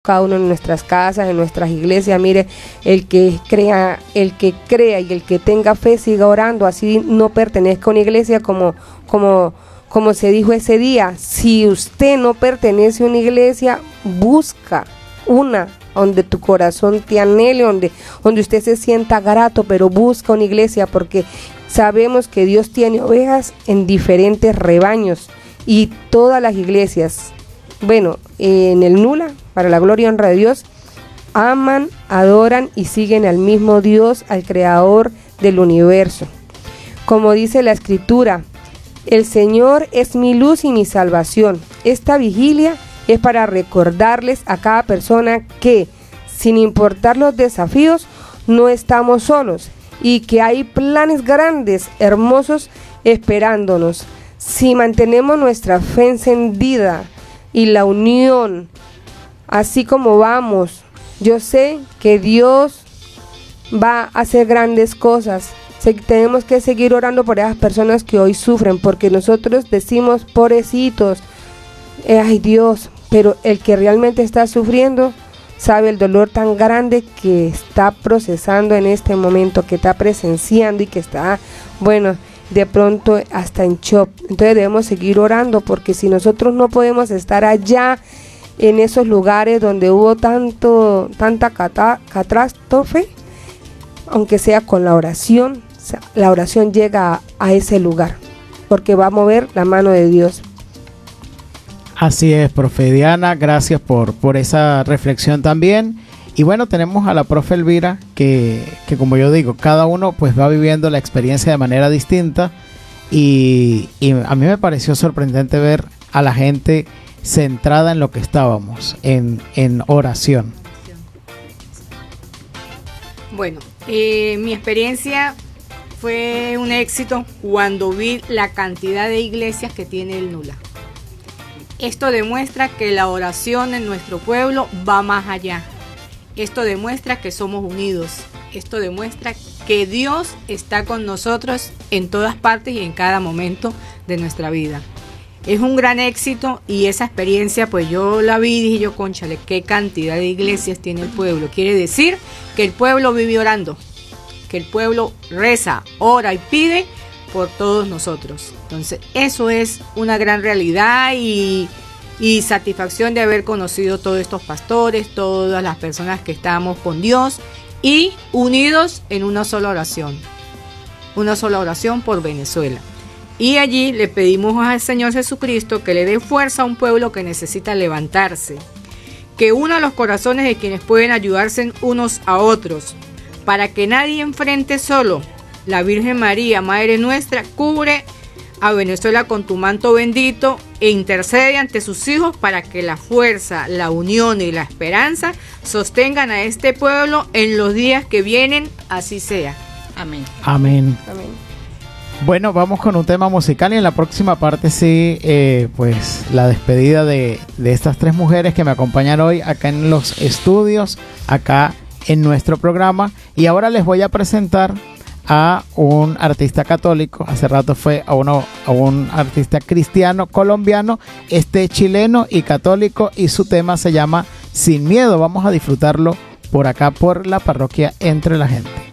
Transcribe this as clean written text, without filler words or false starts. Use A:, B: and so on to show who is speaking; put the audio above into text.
A: cada uno en nuestras casas, en nuestras iglesias. Mire, el que crea y el que tenga fe siga orando, así no pertenezca a una iglesia como se dijo ese día. Si usted no pertenece a una iglesia, busca una donde tu corazón te anhele, donde usted se sienta grato, pero busca una iglesia, porque sabemos que Dios tiene ovejas en diferentes rebaños, y todas las iglesias, bueno, en el Nula, para la gloria y honra de Dios, aman, adoran y siguen al mismo Dios, al creador del universo. Como dice la escritura, el Señor es mi luz y mi salvación. Esta vigilia es para recordarles a cada persona que, sin importar los desafíos, no estamos solos y que hay planes grandes, hermosos, esperándonos. Si mantenemos nuestra fe encendida y la unión, así como vamos, yo sé que Dios va a hacer grandes cosas. Tenemos que seguir orando por esas personas que hoy sufren, porque nosotros decimos pobrecitos, ay Dios, pero el que realmente está sufriendo sabe el dolor tan grande que está procesando en este momento, que está presenciando y que está, bueno, de pronto hasta en shock. Entonces debemos seguir orando, porque si nosotros no podemos estar allá en esos lugares donde hubo tanta catástrofe, aunque sea con la oración llega a ese lugar, porque va a mover la mano de Dios.
B: Así es, profe Diana, gracias por esa reflexión también. Y bueno, tenemos a la profe Elvira, que como yo digo, cada uno pues va viviendo la experiencia de manera distinta, y a mí me pareció sorprendente ver a la gente centrada en lo que estábamos, en oración.
C: Bueno, mi experiencia fue un éxito cuando vi la cantidad de iglesias que tiene el Nula. Esto demuestra que la oración en nuestro pueblo va más allá. Esto demuestra que somos unidos. Esto demuestra que Dios está con nosotros en todas partes y en cada momento de nuestra vida. Es un gran éxito, y esa experiencia pues yo la vi y dije yo, cónchale, qué cantidad de iglesias tiene el pueblo. Quiere decir que el pueblo vive orando, que el pueblo reza, ora y pide por todos nosotros. Entonces eso es una gran realidad y satisfacción de haber conocido todos estos pastores, todas las personas que estamos con Dios y unidos en una sola oración por Venezuela. Y allí le pedimos al Señor Jesucristo que le dé fuerza a un pueblo que necesita levantarse, que una los corazones de quienes pueden ayudarse unos a otros, para que nadie enfrente solo. La Virgen María, Madre nuestra, cubre a Venezuela con tu manto bendito e intercede ante sus hijos para que la fuerza, la unión y la esperanza sostengan a este pueblo en los días que vienen, así sea. Amén.
B: Amén. Amén. Bueno, vamos con un tema musical, y en la próxima parte sí, pues la despedida de estas tres mujeres que me acompañan hoy acá en los estudios, acá en nuestro programa. Y ahora les voy a presentar a un artista católico. Hace rato fue a un artista cristiano colombiano, chileno y católico, y su tema se llama Sin Miedo. Vamos a disfrutarlo por acá, por la parroquia Entre la Gente.